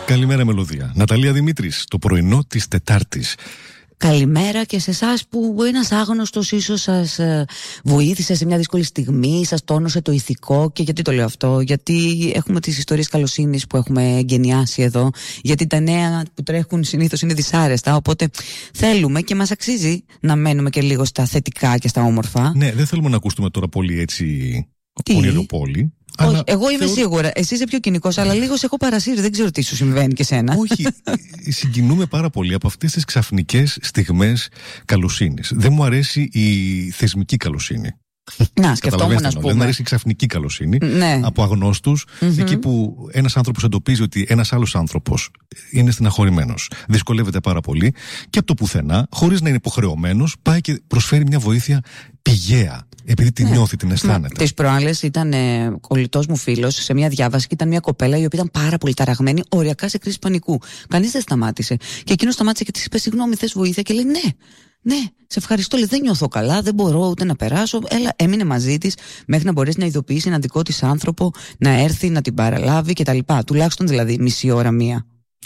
Καλημέρα, Μελωδία. Ναταλία Δημήτρης, το πρωινό της Τετάρτης. Καλημέρα και σε εσάς που ένας άγνωστος ίσως σας βοήθησε σε μια δύσκολη στιγμή, σας τόνωσε το ηθικό. Και γιατί το λέω αυτό? Γιατί έχουμε τις ιστορίες καλοσύνης που έχουμε εγκαινιάσει εδώ, γιατί τα νέα που τρέχουν συνήθως είναι δυσάρεστα, οπότε θέλουμε και μας αξίζει να μένουμε και λίγο στα θετικά και στα όμορφα. Ναι, δεν θέλουμε να ακούσουμε τώρα πολύ έτσι ονειροπόλη. Όχι, εγώ είμαι σίγουρα. Εσύ είσαι πιο κοινικός, αλλά λίγο σε έχω παρασύρει. Δεν ξέρω τι σου συμβαίνει και σένα. Όχι, συγκινούμε πάρα πολύ από αυτές τις ξαφνικές στιγμές καλοσύνης. Δεν μου αρέσει η θεσμική καλοσύνη. Να, σκεφτόμουν να σου πούμε. Δεν μου αρέσει η ξαφνική καλοσύνη, ναι, από αγνώστους, εκεί που ένας άνθρωπος εντοπίζει ότι ένας άλλος άνθρωπος είναι στεναχωρημένος, δυσκολεύεται πάρα πολύ και από το πουθενά, χωρίς να είναι υποχρεωμένος, πάει και προσφέρει μια βοήθεια πηγαία. Επειδή την νιώθει, την αισθάνεται. Τις προάλλες ήταν κολλητός μου φίλος σε μια διάβαση και ήταν μια κοπέλα η οποία ήταν πάρα πολύ ταραγμένη, οριακά σε κρίση πανικού. Κανείς δεν σταμάτησε. Και εκείνος σταμάτησε και της είπε: συγγνώμη, θες βοήθεια? Και λέει: ναι, σε ευχαριστώ. Λέει: δεν νιώθω καλά, δεν μπορώ ούτε να περάσω. Έλα, έμεινε μαζί της μέχρι να μπορέσει να ειδοποιήσει έναν δικό της άνθρωπο, να έρθει, να την παραλάβει κτλ. Τουλάχιστον δηλαδή μισή ώρα, μία.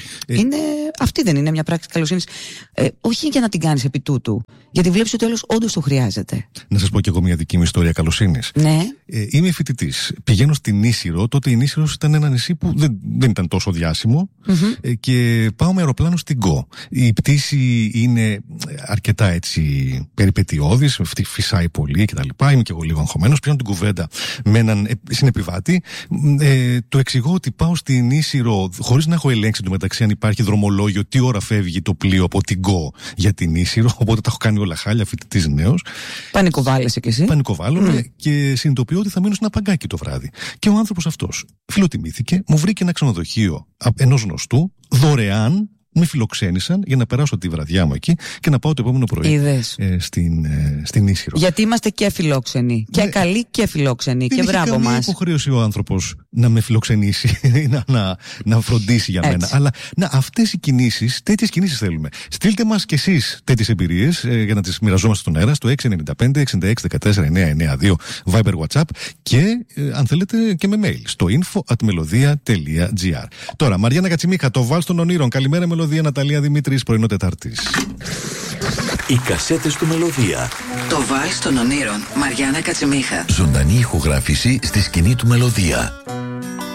Αυτή δεν είναι μια πράξη καλοσύνης? Όχι για να την κάνεις επί τούτου, γιατί βλέπεις ότι όλος όντως το χρειάζεται. Να σας πω κι εγώ μια δική μου ιστορία καλοσύνης. Ναι. Είμαι φοιτητής. Πηγαίνω στην Ίσυρο. Τότε η Ίσυρος ήταν ένα νησί που δεν ήταν τόσο διάσημο. Και πάω με αεροπλάνο στην Γκο. Η πτήση είναι αρκετά έτσι περιπετειώδης, φυσάει πολύ κτλ. Είμαι κι εγώ λίγο αγχωμένος. Πιάνω την κουβέντα με έναν συνεπιβάτη. Το εξηγώ ότι πάω στην Ίσυρο χωρίς να έχω ελέγξει μεταξύ αν υπάρχει δρομολόγιο, τι ώρα φεύγει το πλοίο από την Γκο για την Ίσυρο. Οπότε τα έχω κάνει όλα χάλια, φοιτητής νέος. Πανικοβάλλεσαι κι εσύ. Πανικοβάλλομαι και συνειδητοποιώ ότι θα μείνω σε ένα παγκάκι το βράδυ. Και ο άνθρωπος αυτός φιλοτιμήθηκε, μου βρήκε ένα ξενοδοχείο ενός γνωστού, δωρεάν. Με φιλοξένησαν για να περάσω τη βραδιά μου εκεί και να πάω το επόμενο πρωί στην Ίσυρο. Γιατί είμαστε και φιλόξενοι. Και καλοί και φιλόξενοι. Και μπράβο μας. Δεν είχε καμία υποχρέωση ο άνθρωπος να με φιλοξενήσει, να φροντίσει για μένα. Αλλά αυτές οι κινήσεις, τέτοιες κινήσεις θέλουμε. Στείλτε μας κι εσείς τέτοιες εμπειρίες για να τις μοιραζόμαστε στον αέρα στο 695-6614-992 Viber WhatsApp και αν θέλετε και με mail στο info@melodia.gr. Τώρα, Μαριάννα Κατσιμίχα, το Βάλς των Ονείρων. Καλημέρα, Μελωδία. Ναταλία Δημήτρης, πρωινό Τετάρτης. Οι κασέτες του Μελωδία. Το Βάλς των Ονείρων. Μαριάννα Κατσιμίχα. Ζωντανή ηχογράφηση στη σκηνή του Μελωδία.